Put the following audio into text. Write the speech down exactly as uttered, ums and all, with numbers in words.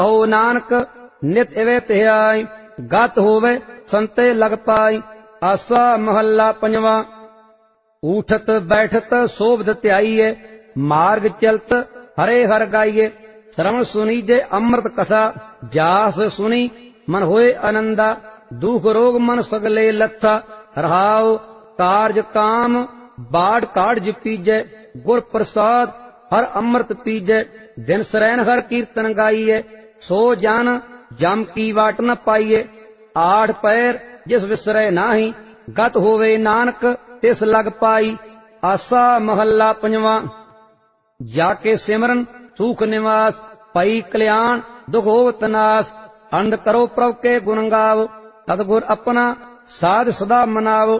ਕਹੋ ਨਾਨਕ ਨਿਤ ਇਵੇਂ ਧਿਆਈ, ਗਤ ਹੋਵੇ ਸੰਤੇ ਲਗ ਪਾਈ। ਆਸਾ ਮਹੱਲਾ ਪੰਜਵਾਂ। ਊਠਤ ਬੈਠਤ ਸੋਭਤ ਧਿਆਈਏ, ਮਾਰਗ ਚਲਤ ਹਰੇ ਹਰ ਗਾਈਏ। ਸ਼ਰਵਣ ਸੁਨੀਜੇ ਅੰਮ੍ਰਿਤ ਕਥਾ, ਜਾਸ ਸੁਣੀ ਮਨ ਹੋਏ ਆਨੰਦਾ। ਦੁਖ ਰੋਗ ਮਨ ਸਗਲੇ ਲੱਥਾ, ਰਹਾਉ ਕਾਰਜ ਕਾਮ ਬਾੜ ਕਾੜ ਜਪੀਜੈ। ਗੁਰ ਪ੍ਰਸਾਦ ਹਰ ਅੰਮ੍ਰਿਤ ਪੀਜੈ, ਦਿਨ ਸਰੈਣ ਹਰ ਕੀਰਤਨ ਗਾਈਏ। ਸੋ ਜਨ ਜਮ ਕੀ ਵਾਟ ਨ ਪਾਈਏ, ਆਠ ਪੈਰ ਜਿਸ ਵਿਸਰੈ ਨਾਹੀ। ਗਤ ਹੋਵੇ ਨਾਨਕ ਤਿਸ ਲਗ ਪਾਈ। ਆਸਾ ਮਹੱਲਾ ਪੰਜਵਾਂ। ਜਾ ਕੇ ਸਿਮਰਨ ਸੁਖ ਨਿਵਾਸ, ਪਈ ਕਲਿਆਣ ਦੁਖ ਹੋਵਤ ਨਾਸ। ਅੰਧ ਕਰੋ ਪ੍ਰਭ ਕੇ ਗੁਣ ਗਾਵ, ਸਤਿਗੁਰ ਆਪਣਾ ਸਾਧ ਸਦਾ ਮਨਾਵ।